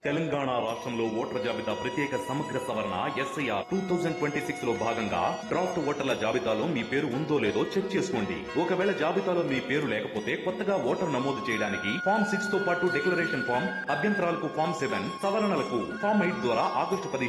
తెలంగాణ రాష్ట్రంలో ఓటర్ల జాబితా ప్రత్యేక సమగ్ర సవరణ SIR 2026 లో భాగంగా డ్రాఫ్ట్ ఓటర్ల జాబితాలో మీ పేరు ఉందో లేదో చెక్ చేసుకోండి. ఒకవేళ జాబితాలో మీ పేరు లేకపోతే కొత్తగా ఓటర్ నమోదు చేయడానికి ఫామ్ 6 తో పాటు డిక్లరేషన్ ఫామ్, అభ్యంతరాలకు ఫామ్ 7, సవరణలకు ఫామ్ 8 ద్వారా ఆగస్టు